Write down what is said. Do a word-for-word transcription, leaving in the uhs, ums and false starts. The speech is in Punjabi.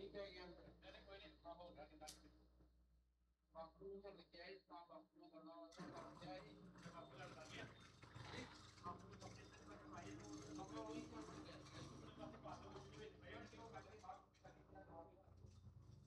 ਠੀਕ ਹੈ ਗਿਆ। ਇਹਨੇ ਕੋਈ ਨਹੀਂ ਆਹੋ ਬਾਪੂ ਨੂੰ ਲੱਗਿਆ ਇਸ ਕੰਮ